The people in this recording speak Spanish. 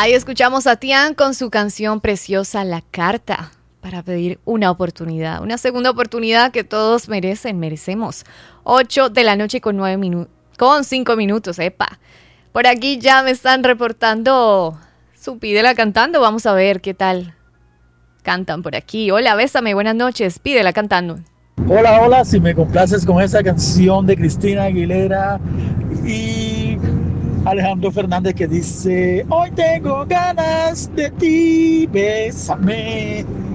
Ahí escuchamos a Tian con su canción preciosa La Carta, para pedir una oportunidad, una segunda oportunidad que todos merecemos. 8 de la noche con 5 minutos, epa. Por aquí ya me están reportando su Pídela cantando, vamos a ver qué tal cantan por aquí. Hola, bésame, buenas noches, Pídela cantando. Hola, hola, si me complaces con esa canción de Cristina Aguilera y Alejandro Fernández que dice: hoy tengo ganas de ti, bésame.